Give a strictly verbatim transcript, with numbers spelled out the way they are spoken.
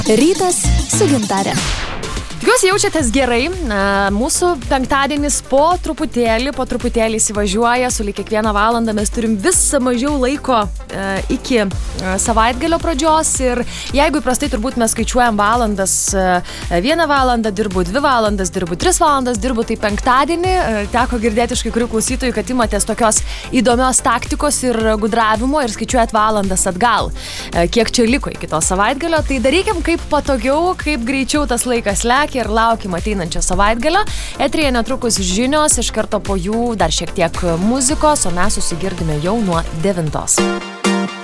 Rytas su Gintare. Jūs jaučiatės gerai, mūsų penktadienis po truputėlį, po truputėlį įsivažiuoja, su lyg kiekvieną valandą mes turim vis mažiau laiko iki savaitgalio pradžios ir jeigu įprastai turbūt mes skaičiuojam valandas, vieną valandą dirbu, dvi valandas dirbu, tris valandas dirbu, tai penktadienį teko girdėti iš kai kurių klausytojų, kad imatės tokios įdomios taktikos ir gudravimo ir skaičiuojat valandas atgal, kiek čia liko iki to savaitgalio, tai darykim kaip patogiau, kaip greičiau tas laikas lekia ir laukim ateinančio savaitgalio. Eteryje netrukus žinios, iš karto po jų dar šiek tiek muzikos, o mes susigirdime jau nuo devintos.